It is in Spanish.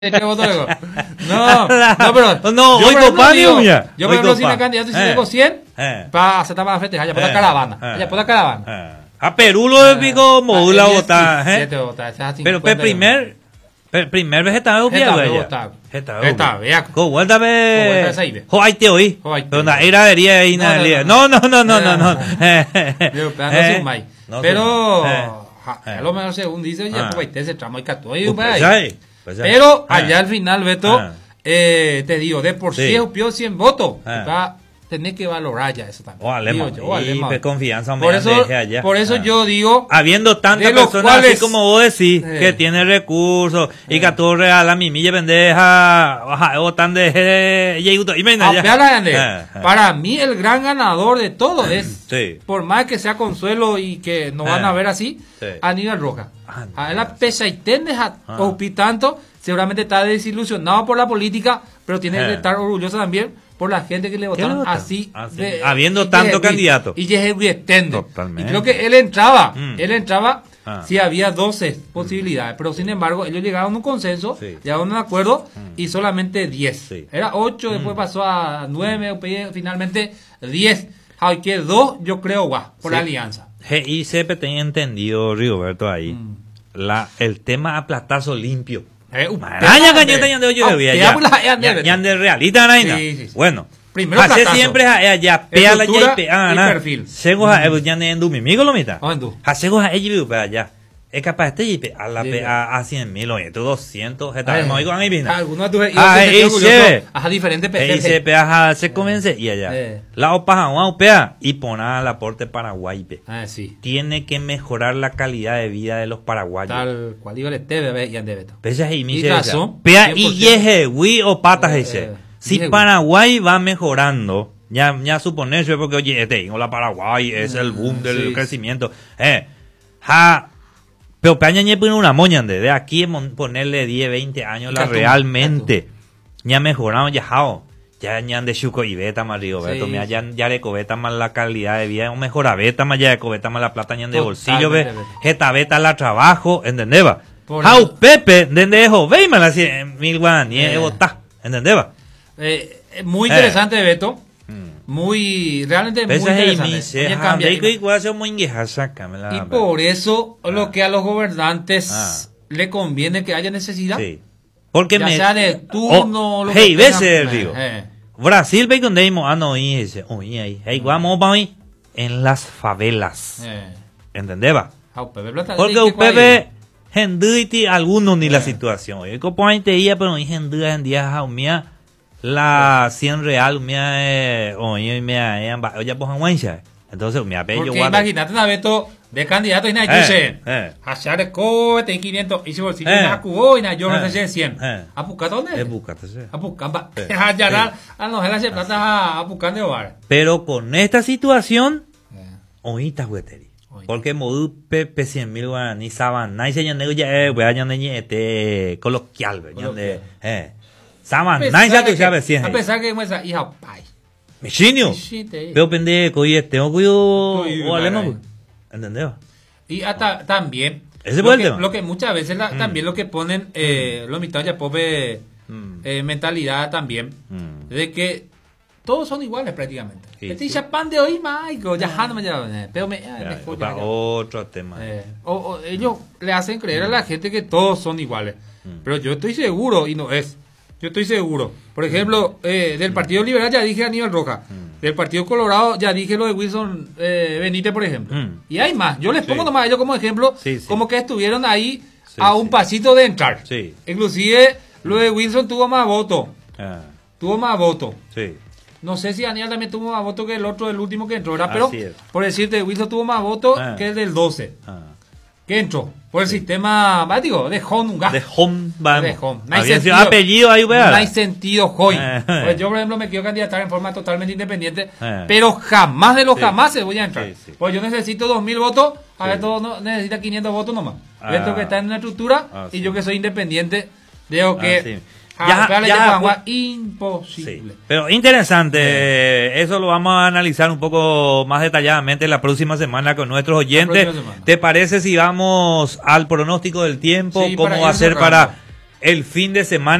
No, pero no, yo hoy por ejemplo copa, digo, mía. yo por ejemplo si me candidato y si tengo 100 para hacer para festejar, ya por la caravana, ya por la caravana. A Perú lo pico modula votar, pero primer vegetal Está vea. Con vuelta ve. Esa ibe. Ho ahí te oí. Pero na iradería ahí na. No. Pero a lo mejor según dice, ya pues ese tramo hay que pero allá al final, Beto, te digo, de por sí es 100 votos. Tenés que valorar ya eso también. Y confianza por eso yo digo, habiendo tantas personas así como vos decís, que tiene recursos y que tú regalas mi milla pendeja, votan de para mí el gran ganador de todo es, por más que sea Consuelo y que nos van a ver así, Aníbal Rojas. A la pesa y tendes a tanto, seguramente está desilusionado por la política, pero tiene que estar orgulloso también por la gente que le votaron así, habiendo tanto candidato y creo que él entraba si había 12 posibilidades, pero sin embargo ellos llegaron a un consenso, llegaron a un acuerdo y solamente 10, era 8, después pasó a 9, finalmente 10, que 2 yo creo por la alianza. Y siempre tenía entendido, Rigoberto, ahí el tema a platazo limpio. Bueno, hace siempre allá pea la perfil. Según ya ne endu mi amigo lo mita. Según ella para allá. Es capaz de ir a la a 100.000 o 200 estamos ahí con ahí bien. Algunos de a diferentes pesos. Se convence y allá. La opa opea y pone al aporte Paraguay. Tiene que mejorar la calidad de vida de los paraguayos. Tal cual iba el TV y ande Beto. Pesa y mi pea y yeje wi o patas ese. Si Paraguay va mejorando, ya suponer porque oye, la Paraguay es el boom del crecimiento. Pero peña ñe pone una moña de aquí ponerle 10, 20 años realmente ya mejoraron ya de chuco y beta más Rigoberto, ya le cobeta más la calidad de vida, mejora beta más ya le cobeta más la plata ñan de bolsillo ve, jeta beta la trabajo, ¿entendeba? Pepe, dende dejo, veime la 100.000 guaraníes, ¿entendeba? Muy interesante, Beto. Realmente muy interesante. Y por eso lo que a los gobernantes le conviene que haya necesidad. Porque ya sea de turno lo que digo. Brasil ve donde dice, vamos en las favelas. ¿Entendeba? Porque Pepe henduiti algunos ni la situación. Oye, como ahí te iba, pero henduiti en día jaumía la 100 real oye entonces me apello porque imagínate una vez de candidato y nada dice hachar cohete 500 y si bolsillo na cubo y na yo no sé 100 a buscar dónde a buscar ya no se plata a buscar de hogar, pero con esta situación oíta jugueteri porque modu pepe 100.000 guaraní sabana y se nego ya voy a ñande coloquial ñande a pesar que muestra hija pai Michinio pero pendejo y tengo cuidado o alemán ¿entendés? Y hasta también lo que muchas veces también lo que ponen los mitad ya pobre mentalidad también de que todos son iguales prácticamente. Este pan de hoy Michael ya no me lleva pero otro tema o ellos le hacen creer a la gente que todos son iguales pero yo estoy seguro y no es. Yo estoy seguro. Por ejemplo, del Partido Liberal ya dije Aníbal Rojas. Del Partido Colorado ya dije lo de Wilson Benítez, por ejemplo. Y hay más. Yo les pongo nomás a ellos como ejemplo, como que estuvieron ahí a un pasito de entrar. Inclusive lo de Wilson tuvo más votos. No sé si Aníbal también tuvo más votos que el otro, el último que entró, ¿verdad? Pero por decirte, Wilson tuvo más votos que el del 12. Que entró por el sistema básico de home. No hay sentido apellido ahí, no hay sentido hoy. Pues yo por ejemplo me quiero candidatar en forma totalmente independiente, pero jamás de los jamás se voy a entrar. Pues yo necesito 2.000 votos, a ver todo no necesita 500 votos nomás. Esto que está en una estructura y yo que soy independiente digo que imposible. Pero interesante, eso lo vamos a analizar un poco más detalladamente la próxima semana con nuestros oyentes. ¿Te parece si vamos al pronóstico del tiempo? ¿Cómo va a ser el fin de semana.